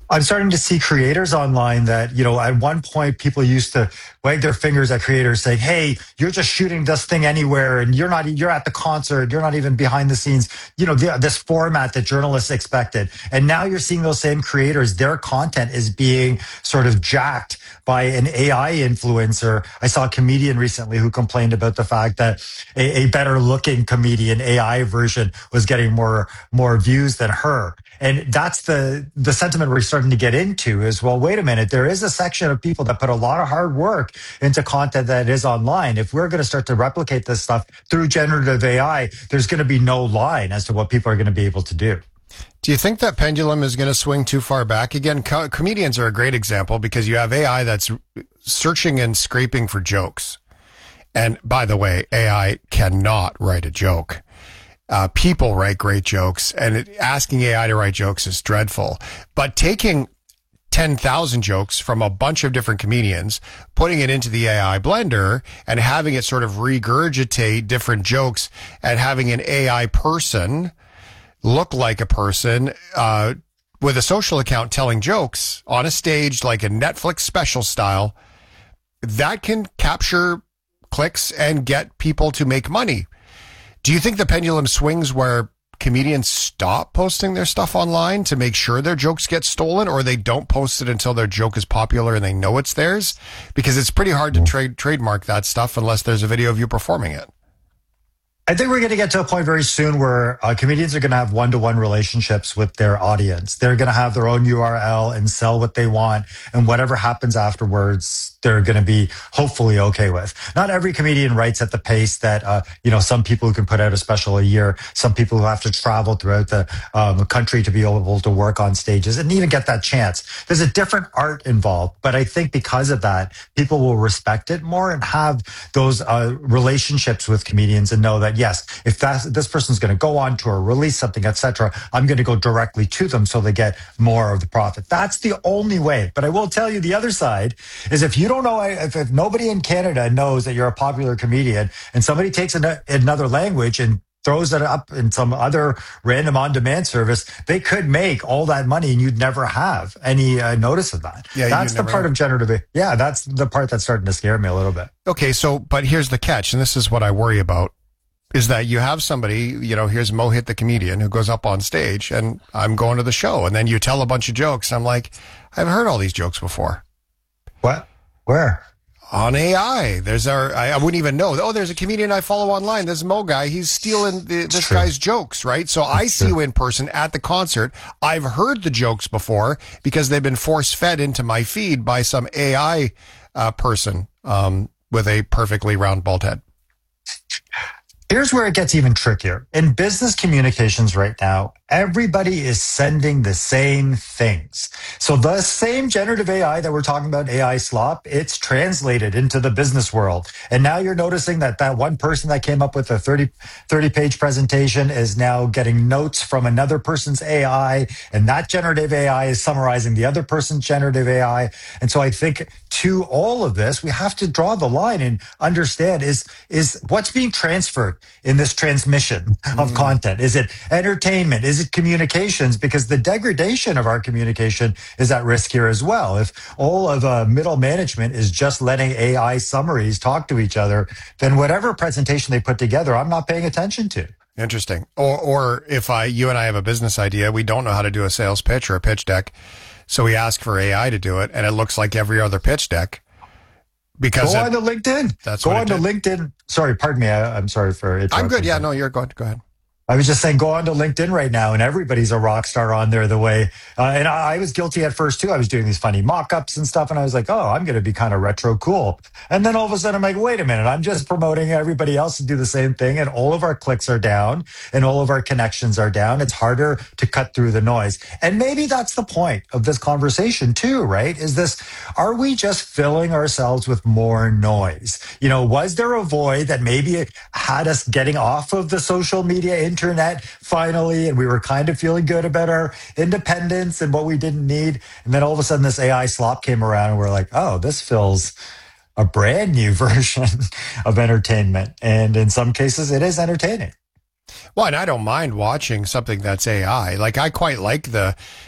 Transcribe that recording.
I'm starting to see creators online that, at one point people used to wag their fingers at creators saying, hey, you're just shooting this thing anywhere and you're at the concert, you're not even behind the scenes, this format that journalists expected. And now you're seeing those same creators, their content is being sort of jacked by an AI influencer. I saw a comedian recently who complained about the fact that a better looking comedian AI version was getting more views than her. And that's the sentiment we're starting to get into is, well, wait a minute, there is a section of people that put a lot of hard work into content that is online. If we're going to start to replicate this stuff through generative AI, there's going to be no line as to what people are going to be able to do. Do you think that pendulum is going to swing too far back? Again, comedians are a great example because you have AI that's searching and scraping for jokes. And by the way, AI cannot write a joke. People write great jokes, and asking AI to write jokes is dreadful. But taking 10,000 jokes from a bunch of different comedians, putting it into the AI blender and having it sort of regurgitate different jokes and having an AI person look like a person with a social account telling jokes on a stage like a Netflix special style, that can capture clicks and get people to make money. Do you think the pendulum swings where comedians stop posting their stuff online to make sure their jokes get stolen, or they don't post it until their joke is popular and they know it's theirs? Because it's pretty hard to trademark that stuff unless there's a video of you performing it. I think we're going to get to a point very soon where comedians are going to have one-to-one relationships with their audience. They're going to have their own URL and sell what they want, and whatever happens afterwards, they're going to be hopefully okay with. Not every comedian writes at the pace that, some people who can put out a special a year, some people who have to travel throughout the country to be able to work on stages and even get that chance. There's a different art involved, but I think because of that, people will respect it more and have those relationships with comedians and know that, yes, if this person's going to go on tour, release something, etc., I'm going to go directly to them so they get more of the profit. That's the only way. But I will tell you the other side is if you don't know, if nobody in Canada knows that you're a popular comedian and somebody takes another language and throws it up in some other random on-demand service, they could make all that money and you'd never have any notice of that. Yeah, that's the part of generative. Yeah, that's the part that's starting to scare me a little bit. Okay, but here's the catch, and this is what I worry about, is that you have somebody, here's Mohit the comedian who goes up on stage and I'm going to the show, and then you tell a bunch of jokes. I'm like, I've heard all these jokes before. What? Where? On AI. I wouldn't even know. Oh, there's a comedian I follow online. This Mo guy. He's stealing this guy's jokes, right? So I see you in person at the concert. I've heard the jokes before because they've been force-fed into my feed by some AI person with a perfectly round bald head. Here's where it gets even trickier. In business communications right now, everybody is sending the same things. So the same generative AI that we're talking about, AI slop, it's translated into the business world. And now you're noticing that one person that came up with a 30-page presentation is now getting notes from another person's AI, and that generative AI is summarizing the other person's generative AI. And so I think to all of this, we have to draw the line and understand is what's being transferred in this transmission of content. Is it entertainment? Is it communications? Because the degradation of our communication is at risk here as well. If all of middle management is just letting AI summaries talk to each other, then whatever presentation they put together, I'm not paying attention to. Interesting. Or if you and I have a business idea, we don't know how to do a sales pitch or a pitch deck, so we ask for AI to do it, and it looks like every other pitch deck. Because go on to LinkedIn. Go on to LinkedIn. Sorry, pardon me. I'm sorry for it. I'm good. Yeah, no, you're good. Go ahead. I was just saying, go on to LinkedIn right now, and everybody's a rock star on there the way. And I was guilty at first, too. I was doing these funny mock-ups and stuff, and I was like, oh, I'm going to be kind of retro cool. And then all of a sudden, I'm like, wait a minute. I'm just promoting everybody else to do the same thing, and all of our clicks are down, and all of our connections are down. It's harder to cut through the noise. And maybe that's the point of this conversation, too, right? Are we just filling ourselves with more noise? Was there a void that maybe had us getting off of the social media internet finally, and we were kind of feeling good about our independence and what we didn't need, and then all of a sudden this AI slop came around and we're like, oh, this feels a brand new version of entertainment, and in some cases it is entertaining. Well, and I don't mind watching something that's AI. Like, I quite like the